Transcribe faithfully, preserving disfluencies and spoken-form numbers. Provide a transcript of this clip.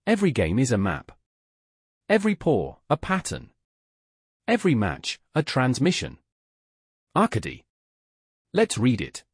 Every game is a map. Every pour, a pattern. Every match, a transmission. Arcady. Let's read it.